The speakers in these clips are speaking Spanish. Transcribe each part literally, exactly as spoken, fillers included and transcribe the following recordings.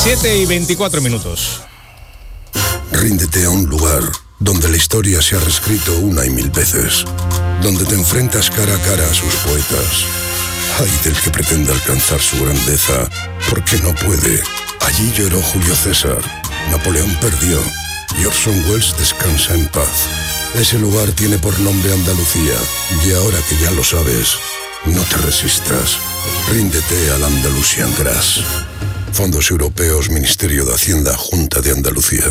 siete y veinticuatro minutos. Ríndete a un lugar donde la historia se ha reescrito una y mil veces, donde te enfrentas cara a cara a sus poetas. Ay del que pretenda alcanzar su grandeza, porque no puede. Allí lloró Julio César, Napoleón perdió y Orson Welles descansa en paz. Ese lugar tiene por nombre Andalucía, y ahora que ya lo sabes, no te resistas. Ríndete al Andalusian Grass. Fondos Europeos, Ministerio de Hacienda, Junta de Andalucía.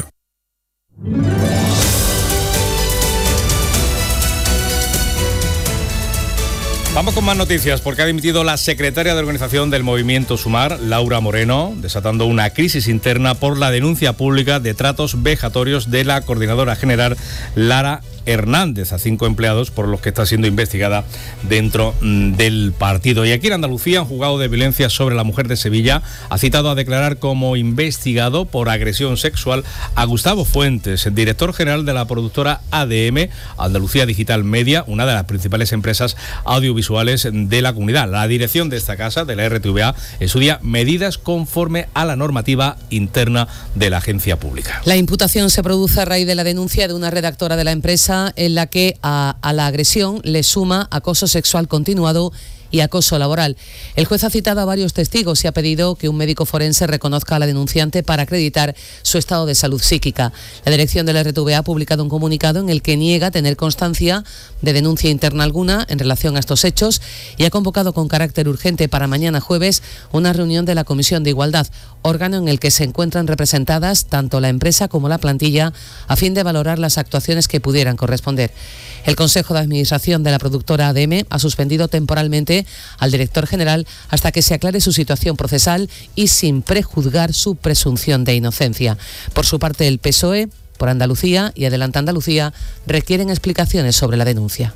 Vamos con más noticias, porque ha dimitido la secretaria de organización del movimiento Sumar, Laura Moreno, desatando una crisis interna por la denuncia pública de tratos vejatorios de la coordinadora general Lara Hernández a cinco empleados por los que está siendo investigada dentro mm, del partido. Y aquí en Andalucía, un juzgado de violencia sobre la mujer de Sevilla ha citado a declarar como investigado por agresión sexual a Gustavo Fuentes, el director general de la productora A D M, Andalucía Digital Media, una de las principales empresas audiovisuales de la comunidad. La dirección de esta casa, de la R T V A, estudia medidas conforme a la normativa interna de la agencia pública. La imputación se produce a raíz de la denuncia de una redactora de la empresa en la que a, a la agresión le suma acoso sexual continuado y acoso laboral. El juez ha citado a varios testigos y ha pedido que un médico forense reconozca a la denunciante para acreditar su estado de salud psíquica. La dirección de la R T V A ha publicado un comunicado en el que niega tener constancia de denuncia interna alguna en relación a estos hechos y ha convocado con carácter urgente para mañana jueves una reunión de la Comisión de Igualdad, órgano en el que se encuentran representadas tanto la empresa como la plantilla, a fin de valorar las actuaciones que pudieran corresponder. El Consejo de Administración de la productora A D M ha suspendido temporalmente al director general hasta que se aclare su situación procesal y sin prejuzgar su presunción de inocencia. Por su parte, el P S O E, por Andalucía y Adelante Andalucía requieren explicaciones sobre la denuncia.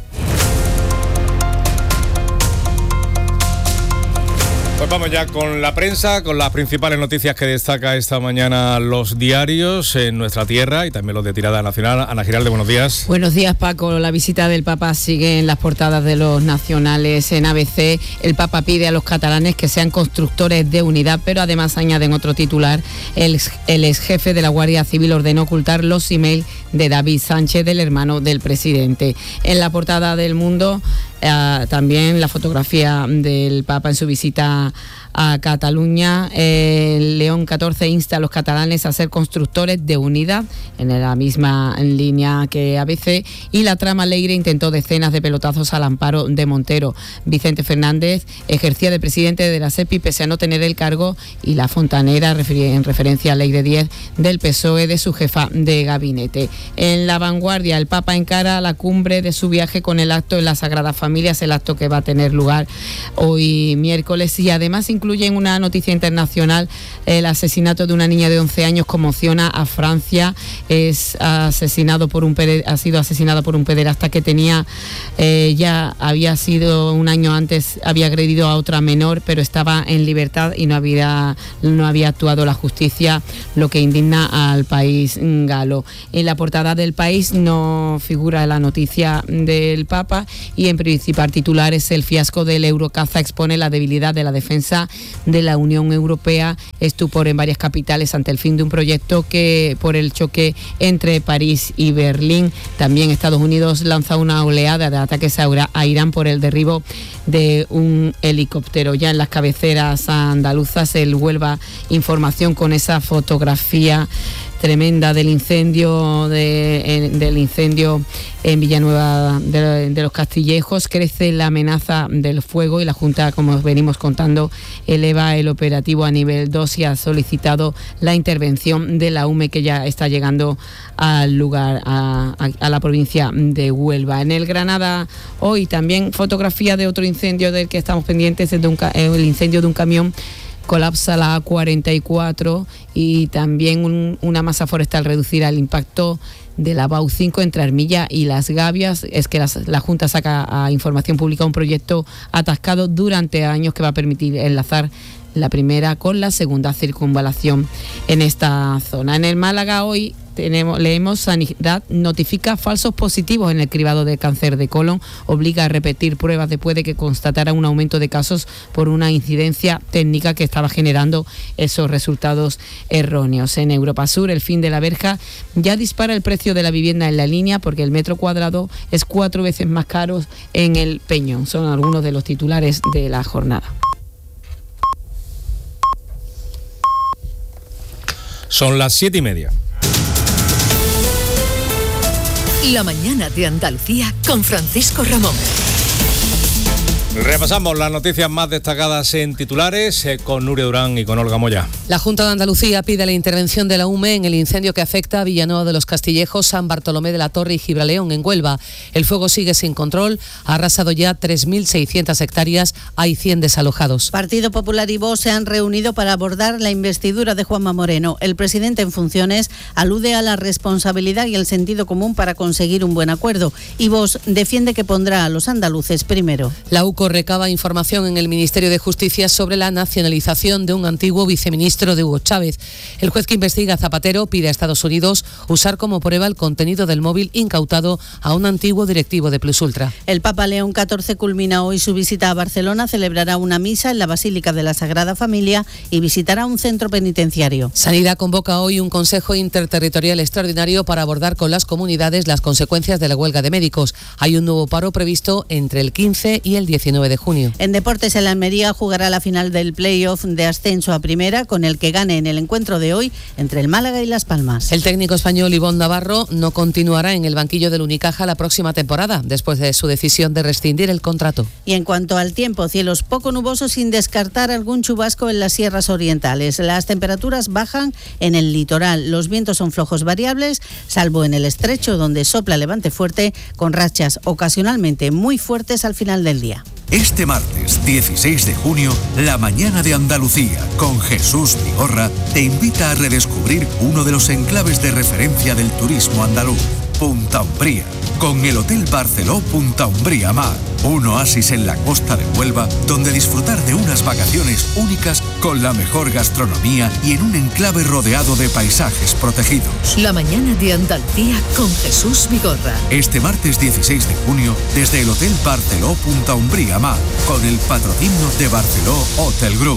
Pues vamos ya con la prensa, con las principales noticias que destaca esta mañana los diarios en nuestra tierra y también los de tirada nacional. Ana Giralde, buenos días. Buenos días, Paco. La visita del Papa sigue en las portadas de los nacionales. En A B C, el Papa pide a los catalanes que sean constructores de unidad, pero además añaden otro titular. El, el ex jefe de la Guardia Civil ordenó ocultar los emails de David Sánchez, del hermano del presidente. En la portada del Mundo, Uh, también la fotografía del Papa en su visita a Cataluña. eh, León catorce insta a los catalanes a ser constructores de unidad, en la misma línea que A B C, y la trama Leire intentó decenas de pelotazos al amparo de Montero. Vicente Fernández ejercía de presidente de la SEPI pese a no tener el cargo, y la Fontanera en referencia a Leire diez del P S O E de su jefa de gabinete. En La Vanguardia, el Papa encara la cumbre de su viaje con el acto en la Sagrada Familia, el acto que va a tener lugar hoy miércoles, y además incluyen una noticia internacional. El asesinato de una niña de once años conmociona a Francia. Es asesinado por un ha sido asesinada por un pederasta que tenía eh, ya había sido un año antes, había agredido a otra menor, pero estaba en libertad y no había no había actuado la justicia, lo que indigna al país galo. En la portada del País no figura la noticia del Papa, y en principal titular es: el fiasco del Eurocaza expone la debilidad de la defensa de la Unión Europea. Estupor en varias capitales ante el fin de un proyecto que, por el choque entre París y Berlín. También Estados Unidos lanza una oleada de ataques a Irán por el derribo de un helicóptero. Ya en las cabeceras andaluzas, el Huelva Información con esa fotografía tremenda del incendio de, en, del incendio en Villanueva de, de los Castillejos. Crece la amenaza del fuego y la Junta, como venimos contando, eleva el operativo a nivel dos y ha solicitado la intervención de la U M E, que ya está llegando al lugar, a, a, a la provincia de Huelva. En el Granada hoy también fotografía de otro incendio del que estamos pendientes, el, de un, el incendio de un camión. Colapsa la A cuarenta y cuatro, y también un, una masa forestal reducirá el impacto de la B A U cinco entre Armilla y Las Gavias. Es que las, la Junta saca a información pública un proyecto atascado durante años que va a permitir enlazar la primera con la segunda circunvalación en esta zona. En el Málaga hoy tenemos, leemos, Sanidad notifica falsos positivos en el cribado de cáncer de colon, obliga a repetir pruebas después de que constatara un aumento de casos por una incidencia técnica que estaba generando esos resultados erróneos. En Europa Sur, el fin de la verja ya dispara el precio de la vivienda en la línea porque el metro cuadrado es cuatro veces más caro en el Peñón. Son algunos de los titulares de la jornada. Son las siete y media. La mañana de Andalucía con Francisco Ramón. Repasamos las noticias más destacadas en titulares eh, con Nuria Durán y con Olga Moya. La Junta de Andalucía pide la intervención de la U M E en el incendio que afecta a Villanueva de los Castillejos, San Bartolomé de la Torre y Gibraleón, en Huelva. El fuego sigue sin control, ha arrasado ya tres mil seiscientas hectáreas, hay cien desalojados. Partido Popular y Vox se han reunido para abordar la investidura de Juanma Moreno. El presidente en funciones alude a la responsabilidad y el sentido común para conseguir un buen acuerdo. Y Vox defiende que pondrá a los andaluces primero. La U C O recaba información en el Ministerio de Justicia sobre la nacionalización de un antiguo viceministro de Hugo Chávez. El juez que investiga a Zapatero pide a Estados Unidos usar como prueba el contenido del móvil incautado a un antiguo directivo de Plusultra. El Papa León catorce culmina hoy su visita a Barcelona, celebrará una misa en la Basílica de la Sagrada Familia y visitará un centro penitenciario. Sanidad convoca hoy un Consejo Interterritorial extraordinario para abordar con las comunidades las consecuencias de la huelga de médicos. Hay un nuevo paro previsto entre el quince y el diecinueve de junio. En deportes, el Almería jugará la final del play-off de ascenso a primera con el que gane en el encuentro de hoy entre el Málaga y Las Palmas. El técnico español Ivonne Navarro no continuará en el banquillo del Unicaja la próxima temporada, después de su decisión de rescindir el contrato. Y en cuanto al tiempo, cielos poco nubosos sin descartar algún chubasco en las sierras orientales. Las temperaturas bajan en el litoral, los vientos son flojos variables, salvo en el estrecho donde sopla levante fuerte, con rachas ocasionalmente muy fuertes al final del día. Este martes dieciséis de junio, la mañana de Andalucía con Jesús Vigorra te invita a redescubrir uno de los enclaves de referencia del turismo andaluz, Punta Umbría, con el Hotel Barceló Punta Umbría Mar, un oasis en la costa de Huelva donde disfrutar de unas vacaciones únicas con la mejor gastronomía y en un enclave rodeado de paisajes protegidos. La mañana de Andalucía con Jesús Vigorra. Este martes dieciséis de junio, desde el Hotel Barceló Punta Umbría Mar, con el patrocinio de Barceló Hotel Group.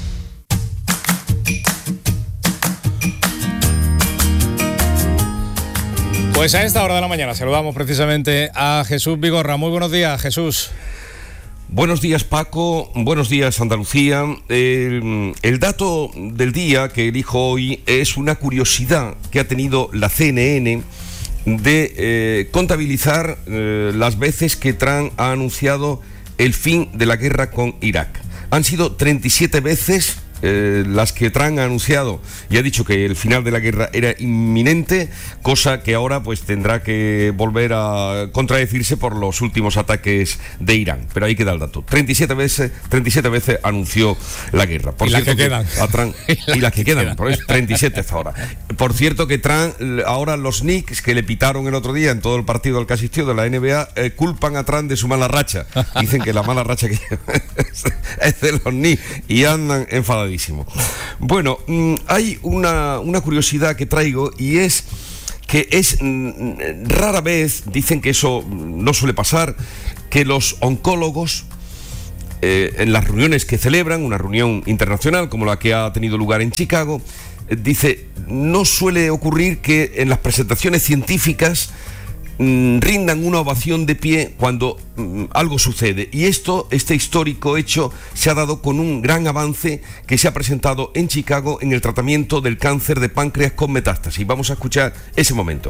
Pues a esta hora de la mañana saludamos precisamente a Jesús Vigorra. Muy buenos días, Jesús. Buenos días, Paco. Buenos días, Andalucía. Eh, el dato del día que elijo hoy es una curiosidad que ha tenido la C N N de eh, contabilizar eh, las veces que Trump ha anunciado el fin de la guerra con Irak. Han sido treinta y siete veces Eh, las que Trump ha anunciado y ha dicho que el final de la guerra era inminente, cosa que ahora pues tendrá que volver a contradecirse por los últimos ataques de Irán, pero ahí queda el dato. treinta y siete veces, treinta y siete veces anunció la guerra. Por y cierto, las que quedan. A Trump, y las que quedan, por eso, treinta y siete hasta ahora. Por cierto que Trump, ahora los Knicks que le pitaron el otro día en todo el partido al que asistió de la N B A, eh, culpan a Trump de su mala racha. Dicen que la mala racha que es de los Knicks y andan enfadados. Bueno, hay una, una curiosidad que traigo y es que es rara vez, dicen que eso no suele pasar, que los oncólogos eh, en las reuniones que celebran, una reunión internacional como la que ha tenido lugar en Chicago, eh, dice, no suele ocurrir que en las presentaciones científicas rindan una ovación de pie cuando mm, algo sucede, y esto, este histórico hecho se ha dado con un gran avance que se ha presentado en Chicago en el tratamiento del cáncer de páncreas con metástasis. Vamos a escuchar ese momento.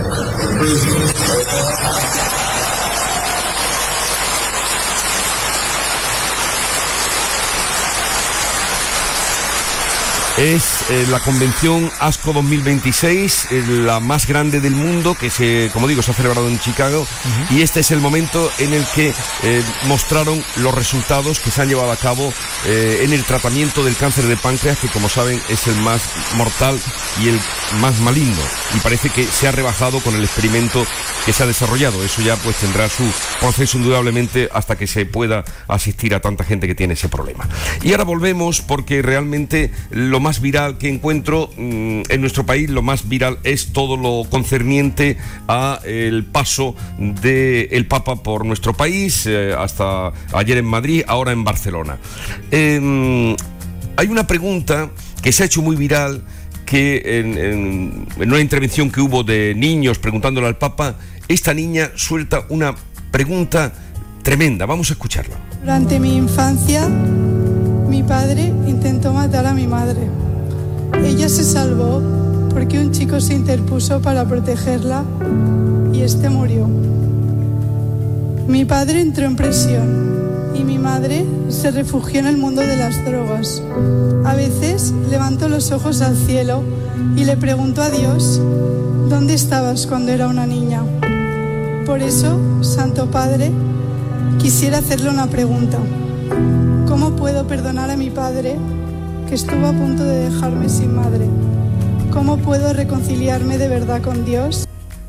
Es eh, la convención ASCO dos mil veintiséis, eh, la más grande del mundo, que se, como digo, se ha celebrado en Chicago, uh-huh. Y este es el momento en el que eh, mostraron los resultados que se han llevado a cabo eh, en el tratamiento del cáncer de páncreas, que como saben es el más mortal y el más maligno, y parece que se ha rebajado con el experimento que se ha desarrollado. Eso ya pues tendrá su proceso indudablemente hasta que se pueda asistir a tanta gente que tiene ese problema. Y ahora volvemos porque realmente lo más más viral que encuentro mmm, en nuestro país, lo más viral es todo lo concerniente a el paso del Papa por nuestro país, eh, hasta ayer en Madrid, ahora en Barcelona. Eh, hay una pregunta que se ha hecho muy viral, que en, en, en una intervención que hubo de niños preguntándole al Papa, esta niña suelta una pregunta tremenda. Vamos a escucharla. Durante mi infancia, mi padre intentó matar a mi madre. Ella se salvó porque un chico se interpuso para protegerla y este murió. Mi padre entró en prisión y mi madre se refugió en el mundo de las drogas. A veces levantó los ojos al cielo y le preguntó a Dios, ¿dónde estabas cuando era una niña? Por eso, Santo Padre, quisiera hacerle una pregunta. ¿Cómo puedo perdonar a mi padre que estuvo a punto de dejarme sin madre? ¿Cómo puedo reconciliarme de verdad con Dios?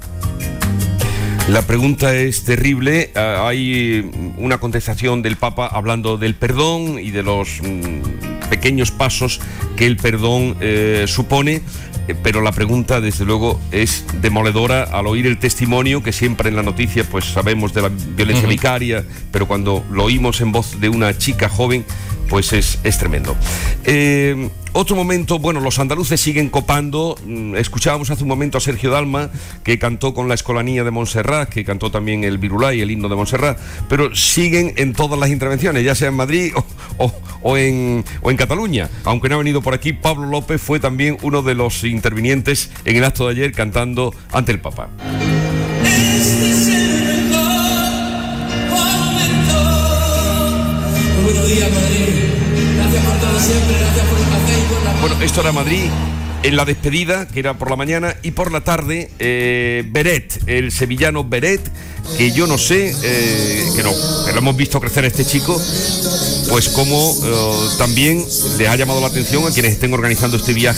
La pregunta es terrible. Uh, hay una contestación del Papa hablando del perdón y de los mm, pequeños pasos que el perdón eh, supone, eh, pero la pregunta desde luego es demoledora al oír el testimonio, que siempre en la noticia pues sabemos de la violencia uh-huh. vicaria, pero cuando lo oímos en voz de una chica joven pues es, es tremendo. Eh, otro momento, bueno, los andaluces siguen copando. Escuchábamos hace un momento a Sergio Dalma, que cantó con la Escolanía de Montserrat, que cantó también el Virulai, el himno de Montserrat, pero siguen en todas las intervenciones, ya sea en Madrid o, o, o, en, o en Cataluña. Aunque no ha venido por aquí, Pablo López fue también uno de los intervinientes en el acto de ayer cantando ante el Papa. Este es el mejor momento. Buenos días, Madrid. Gracias por todo siempre, gracias por lo que hacéis, por la... Bueno, esto era Madrid en la despedida, que era por la mañana, y por la tarde, eh, Beret, el sevillano Beret, que yo no sé, eh, que no, que lo hemos visto crecer a este chico, pues como eh, también le ha llamado la atención a quienes estén organizando este viaje